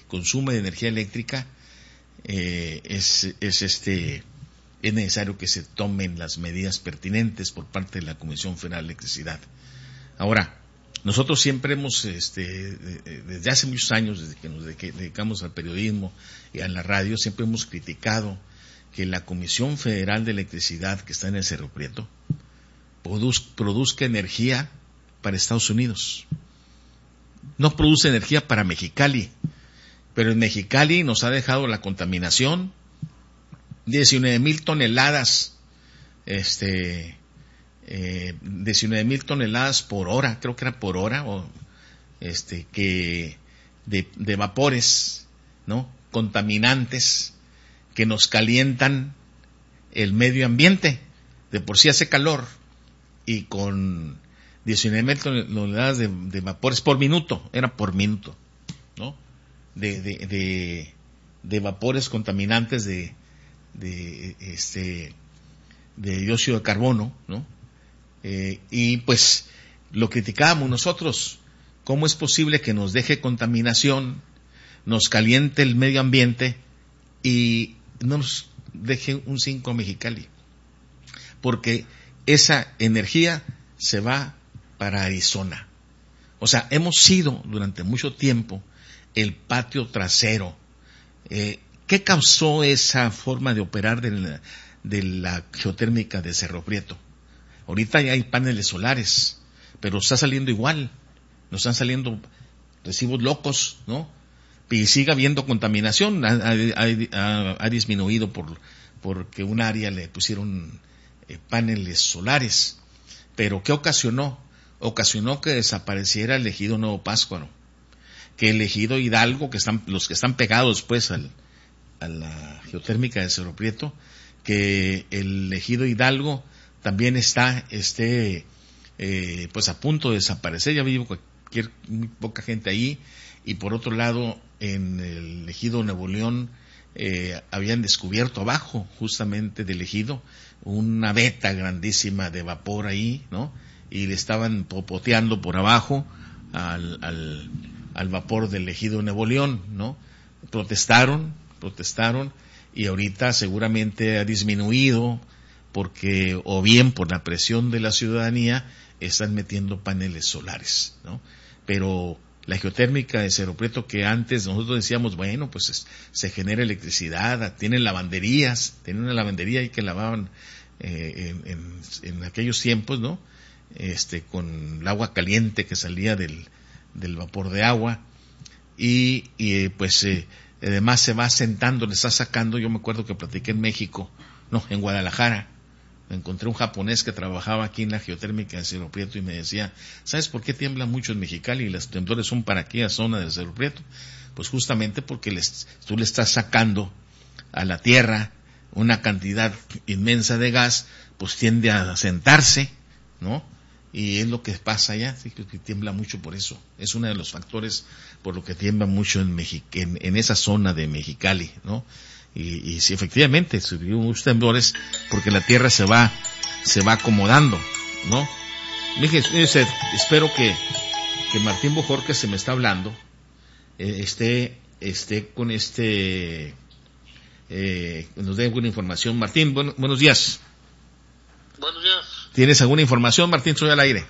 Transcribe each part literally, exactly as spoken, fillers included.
consumo de energía eléctrica, eh, es, es este, es necesario que se tomen las medidas pertinentes por parte de la Comisión Federal de Electricidad. Ahora, nosotros siempre hemos, este, desde hace muchos años, desde que nos dedicamos al periodismo y a la radio, siempre hemos criticado que la Comisión Federal de Electricidad, que está en el Cerro Prieto, produz, produzca energía para Estados Unidos. No produce energía para Mexicali, pero en Mexicali nos ha dejado la contaminación, diecinueve mil toneladas, este, eh, diecinueve mil toneladas por hora, creo que era por hora, o este, que de, de vapores, ¿no? Contaminantes que nos calientan el medio ambiente. De por sí hace calor, y con diecinueve mil toneladas de, de vapores por minuto, era por minuto, ¿no? De, de, de, de vapores contaminantes de, de, este, de dióxido de carbono, ¿no? Eh, y pues lo criticábamos nosotros. ¿Cómo es posible que nos deje contaminación, nos caliente el medio ambiente y no nos deje un cinco a Mexicali? Porque esa energía se va para Arizona. O sea, hemos sido durante mucho tiempo el patio trasero. Eh, ¿Qué causó esa forma de operar de la, de la geotérmica de Cerro Prieto? Ahorita ya hay paneles solares, pero está saliendo igual. Nos están saliendo recibos locos, ¿no? Y sigue habiendo contaminación. Ha, ha, ha, ha disminuido por porque un área le pusieron eh, paneles solares. Pero ¿qué ocasionó? Ocasionó que desapareciera el ejido Nuevo Pátzcuaro, que el ejido Hidalgo, que están los que están pegados pues al, a la geotérmica de Cerro Prieto, que el ejido Hidalgo también está este eh, pues a punto de desaparecer. Ya vive cualquier muy poca gente ahí. Y por otro lado, en el ejido Nuevo León eh, habían descubierto abajo justamente del ejido una veta grandísima de vapor ahí, ¿no? Y le estaban popoteando por abajo al, al, al vapor del ejido Nuevo León, ¿no? Protestaron, protestaron, y ahorita seguramente ha disminuido porque, o bien por la presión de la ciudadanía, están metiendo paneles solares, ¿no? Pero la geotérmica de Cerro Prieto, que antes nosotros decíamos, bueno, pues es, se genera electricidad, tienen lavanderías, tienen una lavandería ahí que lavaban eh, en, en, en aquellos tiempos, ¿no? Este, con el agua caliente que salía del, del vapor de agua, y, y pues eh, además se va asentando, le está sacando. Yo me acuerdo que platiqué en México, no, en Guadalajara, encontré un japonés que trabajaba aquí en la geotérmica de Cerro Prieto y me decía, ¿sabes por qué tiembla mucho en Mexicali y los temblores son para aquella zona de Cerro Prieto? Pues justamente porque les, tú le estás sacando a la tierra una cantidad inmensa de gas, pues tiende a asentarse, ¿no? Y es lo que pasa allá, sí, que tiembla mucho por eso. Es uno de los factores por lo que tiembla mucho en, Mexi- en, en esa zona de Mexicali, ¿no? Y, y sí, efectivamente, subió muchos temblores porque la tierra se va, se va acomodando, ¿no? Mire, espero que, que Martín Bojorquez, se me está hablando, eh, esté, esté con este, eh, nos dé alguna información. Martín, bueno, buenos días. Buenos días. ¿Tienes alguna información, Martín? Soy al aire.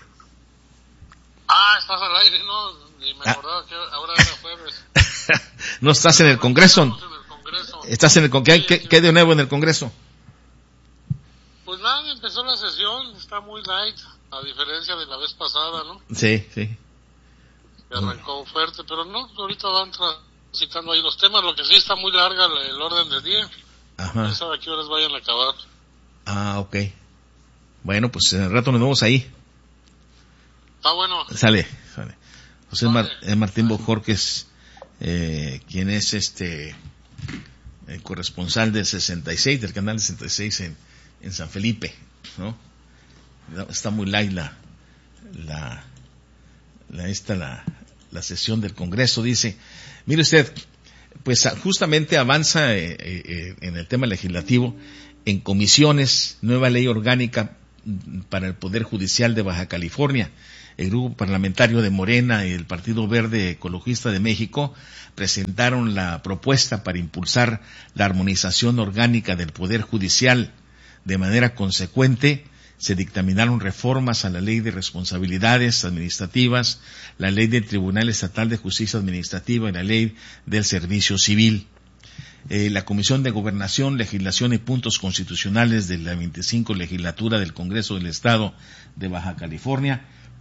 Ah, estás al aire, ¿no? Ni me acordaba ah. que ahora era jueves. ¿No estás en el Congreso? En el Congreso. ¿Estás en el Congreso? ¿Qué, qué, ¿Qué de nuevo en el Congreso? Pues nada, empezó la sesión, está muy light, a diferencia de la vez pasada, ¿no? Sí, sí. Que arrancó fuerte, pero no, ahorita van transitando ahí los temas. Lo que sí está muy larga el, el orden del día. Ajá. No sabe a qué horas vayan a acabar. Ah, ok. Bueno, pues en el rato nos vemos ahí. Está bueno. Sale, sale. José vale. Mar, eh, Martín Bojorquez, eh, quien es este el corresponsal del sesenta y seis, del canal sesenta y seis en, en San Felipe, ¿no? Está muy light la, la, la, esta, la, la sesión del Congreso. Dice, mire usted, pues justamente avanza eh, eh, en el tema legislativo, en comisiones, nueva ley orgánica para el Poder Judicial de Baja California. el grupo parlamentario de Morena y el Partido Verde Ecologista de México presentaron la propuesta para impulsar la armonización orgánica del Poder Judicial. De manera consecuente, se dictaminaron reformas a la Ley de Responsabilidades Administrativas, la Ley del Tribunal Estatal de Justicia Administrativa y la Ley del Servicio Civil. Eh, la Comisión de Gobernación, Legislación y Puntos Constitucionales de la veinticinco Legislatura del Congreso del Estado de Baja California,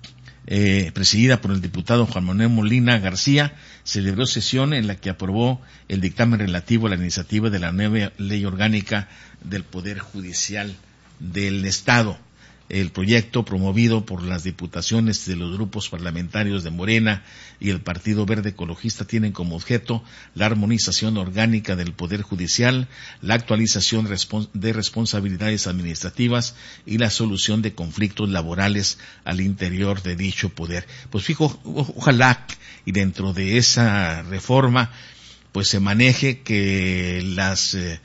eh, presidida por el diputado Juan Manuel Molina García, celebró sesión en la que aprobó el dictamen relativo a la iniciativa de la nueva Ley Orgánica del Poder Judicial del Estado. El proyecto, promovido por las diputaciones de los grupos parlamentarios de Morena y el Partido Verde Ecologista, tienen como objeto la armonización orgánica del Poder Judicial, la actualización de responsabilidades administrativas y la solución de conflictos laborales al interior de dicho poder. Pues fijo, ojalá y dentro de esa reforma pues se maneje que las eh,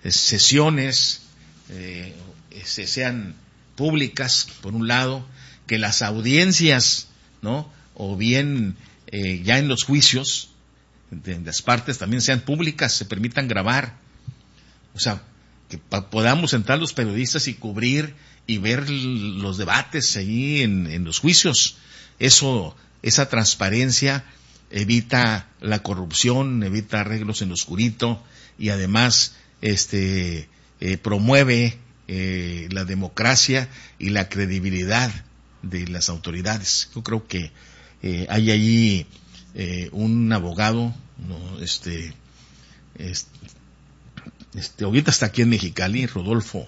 sesiones eh, se sean públicas, por un lado, que las audiencias, ¿no? O bien eh, ya en los juicios de, de las partes también sean públicas, se permitan grabar. O sea, que pa- podamos sentar los periodistas y cubrir y ver los debates allí en, en los juicios. Eso, esa transparencia evita la corrupción, evita arreglos en lo oscurito y además este eh, promueve Eh, la democracia y la credibilidad de las autoridades. Yo creo que eh, hay allí eh, un abogado, ¿no? este, este, este, ahorita está aquí en Mexicali, Rodolfo,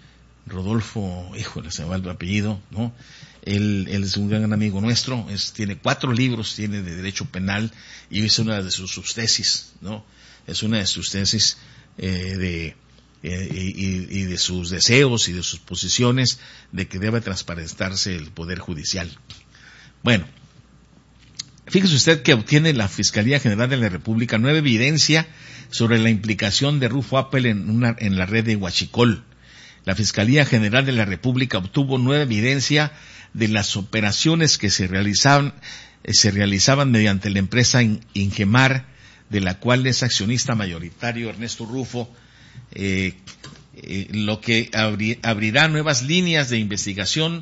Rodolfo, híjole, se me va el apellido, ¿no? Él, él es un gran amigo nuestro, es, tiene cuatro libros, tiene de derecho penal y es una de sus, sus tesis, ¿no? Es una de sus tesis eh, de Eh, y, y de sus deseos y de sus posiciones de que debe transparentarse el Poder Judicial. Bueno, fíjese usted que obtiene la Fiscalía General de la República nueva evidencia sobre la implicación de Rufo Appel en, una, en la red de Huachicol. La Fiscalía General de la República obtuvo nueva evidencia de las operaciones que se realizaban, eh, se realizaban mediante la empresa Ingemar, de la cual es accionista mayoritario Ernesto Rufo, Eh, eh, lo que abri, abrirá nuevas líneas de investigación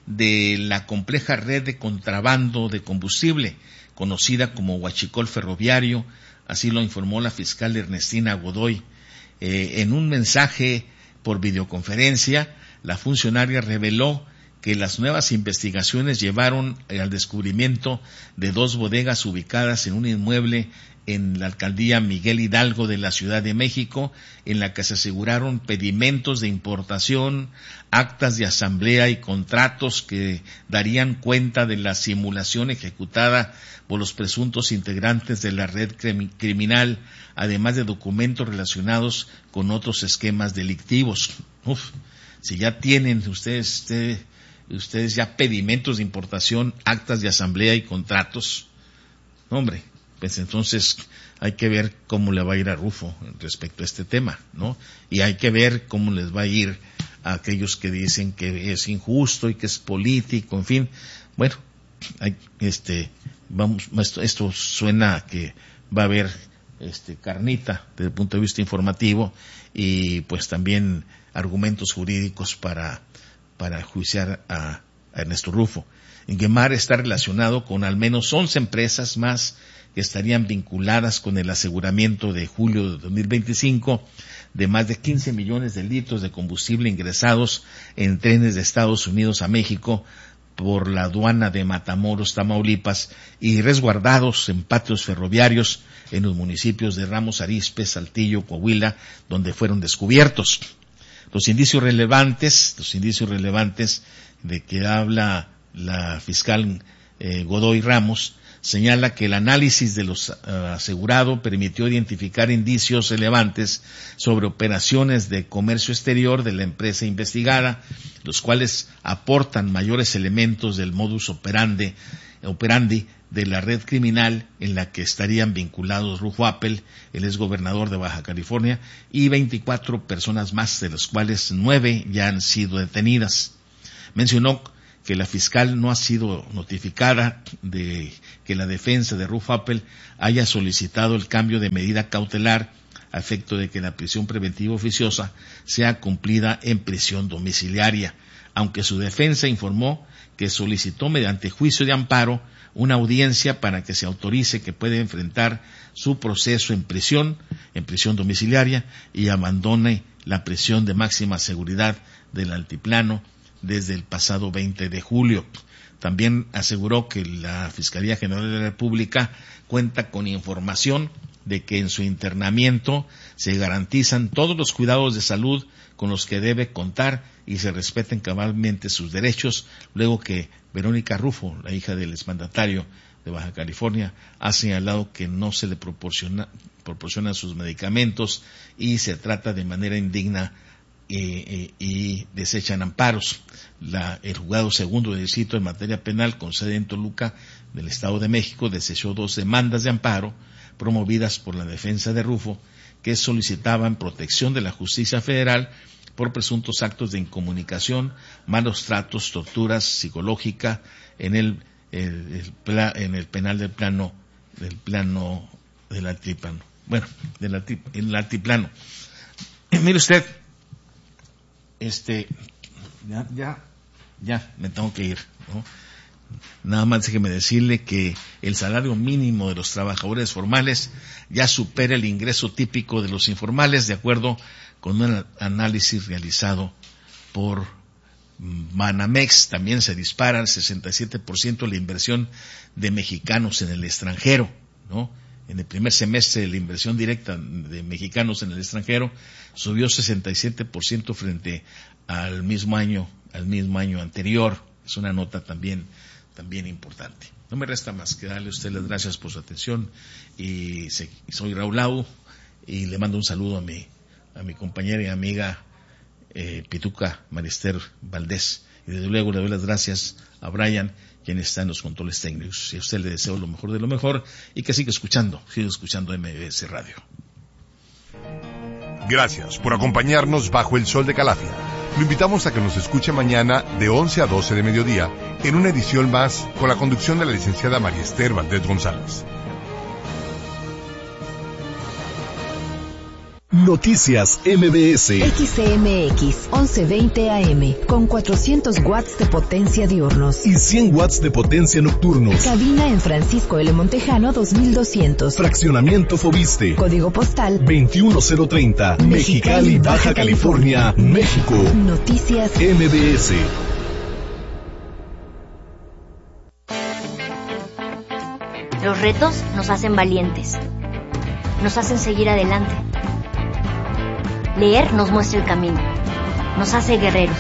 de la compleja red de contrabando de combustible, conocida como Huachicol Ferroviario, así lo informó la fiscal Ernestina Godoy. Eh, en un mensaje por videoconferencia, la funcionaria reveló que las nuevas investigaciones llevaron al descubrimiento de dos bodegas ubicadas en un inmueble en la alcaldía Miguel Hidalgo de la Ciudad de México, en la que se aseguraron pedimentos de importación, actas de asamblea y contratos que darían cuenta de la simulación ejecutada por los presuntos integrantes de la red criminal, además de documentos relacionados con otros esquemas delictivos. Uf, si ya tienen ustedes, ustedes, ustedes ya pedimentos de importación, actas de asamblea y contratos, hombre, pues entonces hay que ver cómo le va a ir a Rufo respecto a este tema, ¿no? Y hay que ver cómo les va a ir a aquellos que dicen que es injusto y que es político, en fin. Bueno, hay, este, vamos, esto, esto suena a que va a haber este carnita desde el punto de vista informativo y pues también argumentos jurídicos para para juiciar a, a Ernesto Rufo. Ingemar está relacionado con al menos once empresas más que estarían vinculadas con el aseguramiento de julio de dos mil veinticinco de más de quince millones de litros de combustible ingresados en trenes de Estados Unidos a México por la aduana de Matamoros, Tamaulipas, y resguardados en patios ferroviarios en los municipios de Ramos Arizpe, Saltillo, Coahuila, donde fueron descubiertos. Los indicios relevantes, los indicios relevantes de que habla la fiscal eh, Godoy Ramos, señala que el análisis de los uh, asegurado permitió identificar indicios relevantes sobre operaciones de comercio exterior de la empresa investigada, los cuales aportan mayores elementos del modus operandi, operandi de la red criminal en la que estarían vinculados Rufo Appel, el exgobernador de Baja California, y veinticuatro personas más, de las cuales nueve ya han sido detenidas. Mencionó que la fiscal no ha sido notificada de que la defensa de Rufo Appel haya solicitado el cambio de medida cautelar a efecto de que la prisión preventiva oficiosa sea cumplida en prisión domiciliaria, aunque su defensa informó que solicitó mediante juicio de amparo una audiencia para que se autorice que puede enfrentar su proceso en prisión, en prisión domiciliaria, y abandone la prisión de máxima seguridad del Altiplano desde el pasado veinte de julio. También aseguró que la Fiscalía General de la República cuenta con información de que en su internamiento se garantizan todos los cuidados de salud con los que debe contar y se respeten cabalmente sus derechos, luego que Verónica Rufo, la hija del exmandatario de Baja California, ha señalado que no se le proporciona, proporcionan sus medicamentos y se trata de manera indigna eh, eh, y desechan amparos. La, el juzgado segundo de distrito en materia penal con sede en Toluca del Estado de México desechó dos demandas de amparo promovidas por la defensa de Rufo, que solicitaban protección de la justicia federal por presuntos actos de incomunicación, malos tratos, torturas psicológica en el, el, el pla, en el penal del plano del plano del altiplano. Bueno, del alti, el altiplano. Mire usted, este, ya, ya, ya me tengo que ir, ¿no? Nada más déjeme decirle que el salario mínimo de los trabajadores formales ya supera el ingreso típico de los informales, de acuerdo con un análisis realizado por Banamex. También se dispara al sesenta y siete por ciento la inversión de mexicanos en el extranjero, ¿no? En el primer semestre la inversión directa de mexicanos en el extranjero subió sesenta y siete por ciento frente al mismo año, al mismo año anterior. Es una nota también también importante. No me resta más que darle a usted las gracias por su atención y soy Raúl Lau y le mando un saludo a mi a mi compañera y amiga eh, Pituca Marister Valdés, y desde luego le doy las gracias a Brian, quien está en los controles técnicos, y a usted le deseo lo mejor de lo mejor y que siga escuchando, siga escuchando M B S Radio. Gracias por acompañarnos bajo el sol de Calafia. Lo invitamos a que nos escuche mañana de once a doce de mediodía en una edición más con la conducción de la licenciada Mariester Valdés González. Noticias M B S. X C M X once veinte A M con cuatrocientos watts de potencia diurnos y cien watts de potencia nocturnos. Cabina en Francisco L. Montejano dos mil doscientos. Fraccionamiento Fobiste. Código postal veintiuno cero treinta. Mexicali, Baja California, México. Noticias M B S. Los retos nos hacen valientes. Nos hacen seguir adelante. Leer nos muestra el camino, nos hace guerreros.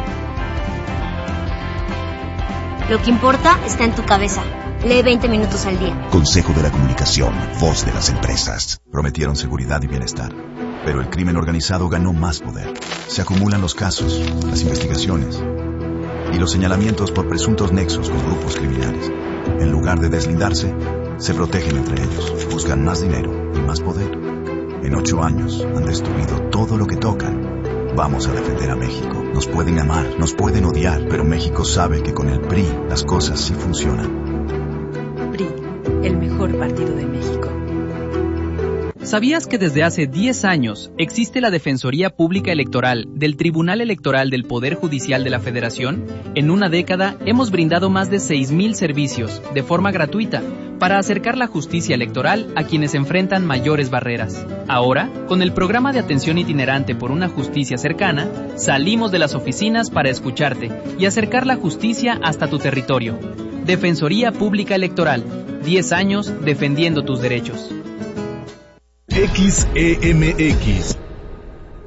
Lo que importa está en tu cabeza. Lee veinte minutos al día. Consejo de la Comunicación, voz de las empresas. Prometieron seguridad y bienestar, pero el crimen organizado ganó más poder. Se acumulan los casos, las investigaciones y los señalamientos por presuntos nexos con grupos criminales. En lugar de deslindarse, se protegen entre ellos, buscan más dinero y más poder. En ocho años han destruido todo lo que tocan. Vamos a defender a México. Nos pueden amar, nos pueden odiar, pero México sabe que con el P R I las cosas sí funcionan. P R I, el mejor partido de México. ¿Sabías que desde hace diez años existe la Defensoría Pública Electoral del Tribunal Electoral del Poder Judicial de la Federación? En una década hemos brindado más de seis mil servicios de forma gratuita para acercar la justicia electoral a quienes enfrentan mayores barreras. Ahora, con el programa de atención itinerante por una justicia cercana, salimos de las oficinas para escucharte y acercar la justicia hasta tu territorio. Defensoría Pública Electoral, diez años defendiendo tus derechos. X E M X